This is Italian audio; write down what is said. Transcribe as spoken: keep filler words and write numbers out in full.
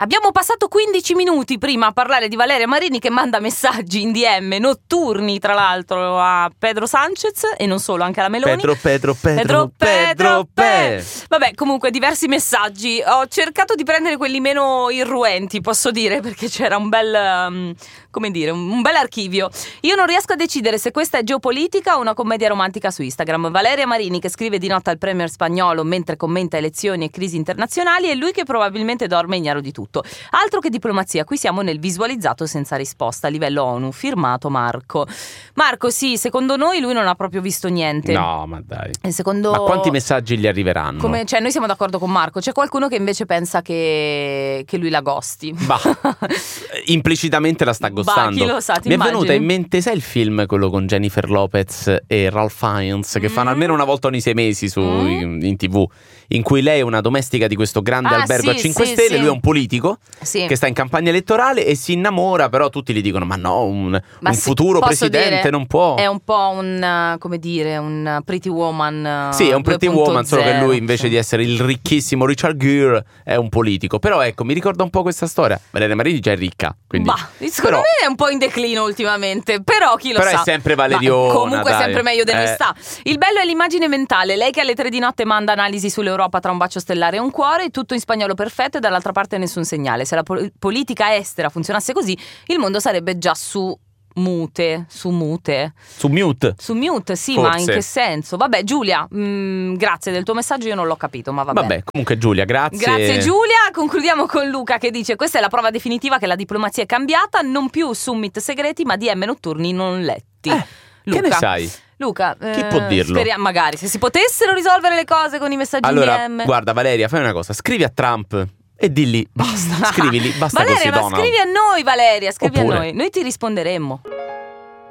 Abbiamo passato quindici minuti prima a parlare di Valeria Marini che manda messaggi in D M notturni, tra l'altro, a Pedro Sanchez e non solo, anche alla Meloni. Pedro, Pedro, Pedro, Pedro, Pedro, Pedro. Vabbè, comunque diversi messaggi. Ho cercato di prendere quelli meno irruenti, posso dire, perché c'era un bel, um, come dire, un bel archivio. Io non riesco a decidere se questa è geopolitica o una commedia romantica su Instagram. Valeria Marini che scrive di notte al premier spagnolo mentre commenta elezioni e crisi internazionali e lui che probabilmente dorme ignaro di tutto. Altro che diplomazia, qui siamo nel visualizzato senza risposta a livello ONU, firmato Marco. Marco, sì, secondo noi lui non ha proprio visto niente. No, ma dai. E secondo... Ma quanti messaggi gli arriveranno? Come, cioè, noi siamo d'accordo con Marco. C'è qualcuno che invece pensa che, che lui la gosti. Bah, implicitamente la sta gostando. Bah, chi lo sa, ti Mi immagini? è venuta in mente, sai il film quello con Jennifer Lopez e Ralph Fiennes che Mm. fanno almeno una volta ogni sei mesi su, Mm. in, in tv, in cui lei è una domestica di questo grande Ah, albergo sì, a cinque sì, stelle, sì. lui è un politico Sì. che sta in campagna elettorale e si innamora, però tutti gli dicono ma no, un, Ma un sì, futuro posso presidente dire, non può. È un po' un, uh, come dire, un uh, Pretty Woman uh, Sì, è un Pretty due punto Woman, solo che zero, lui invece sì. di essere il ricchissimo Richard Gere è un politico. Però ecco, mi ricorda un po' questa storia. Valeria Marini già è ricca, quindi... Bah, secondo però, me è un po' in declino ultimamente, però chi lo però sa. è sempre Ma valeriona, comunque è dai. sempre meglio di Eh. onestà. Il bello è l'immagine mentale, lei che alle tre di notte manda analisi sull'Europa tra un bacio stellare e un cuore, tutto in spagnolo perfetto e dall'altra parte nessun segnale. Se la po- politica estera funzionasse così, il mondo sarebbe già su mute, su mute. Su mute. Su mute, sì, Forse. ma in che senso? Vabbè, Giulia, mh, grazie del tuo messaggio, io non l'ho capito, ma vabbè. Vabbè, comunque Giulia, grazie. Grazie Giulia, concludiamo con Luca che dice: questa è la prova definitiva che la diplomazia è cambiata, non più summit segreti ma D M notturni non letti. Eh, Luca, che ne sai? Luca, Chi eh, può dirlo? speriamo, magari se si potessero risolvere le cose con i messaggi Allora, in D M. guarda Valeria, fai una cosa, scrivi a Trump e dilli basta, scrivili, basta Valeria, così ma Donald. scrivi a noi Valeria, scrivi Oppure- a noi, noi ti risponderemmo.